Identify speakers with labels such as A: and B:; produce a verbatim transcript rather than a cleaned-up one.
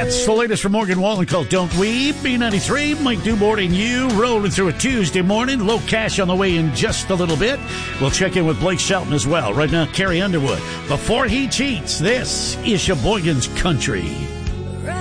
A: That's the latest from Morgan Wallen called Don't We. B ninety-three, Mike Dubort and you rolling through a Tuesday morning. Low cash on the way in just a little bit. We'll check in with Blake Shelton as well. Right now, Carrie Underwood. Before he cheats, this is Sheboygan's Country.